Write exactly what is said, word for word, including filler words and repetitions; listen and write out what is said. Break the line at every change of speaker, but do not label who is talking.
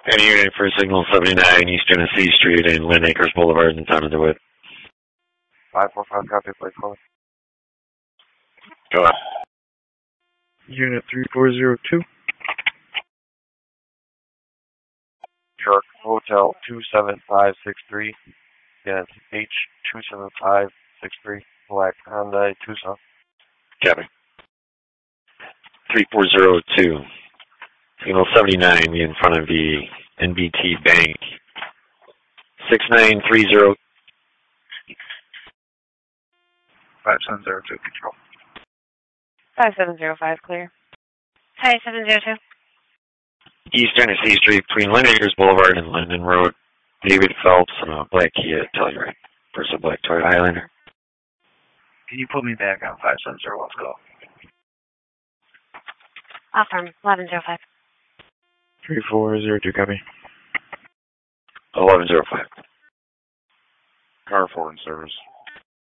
Any unit for Signal seventy-nine, East Genesee Street and Lynn Acres Boulevard in town of DeWitt.
five four five, copy, please call.
Go ahead.
Unit three four zero two.
Shark Hotel two seven five six three. Again, it's H two seven five six three. Black Hyundai Tucson.
Copy. three four zero two. Signal seventy-nine, be in front of the N B T Bank. six nine three zero.
five seven zero two, control.
five seven zero five, clear. Hi, seven zero two.
East Genesee Street between Lynn Acres Boulevard and Linden Road. David Phelps and a black Kia Telluride versus a black Toyota Highlander.
Can you put me back on five seven zero, let's go.
Off firm, eleven zero five.
three four zero two, copy.
eleven zero five.
Car four in service.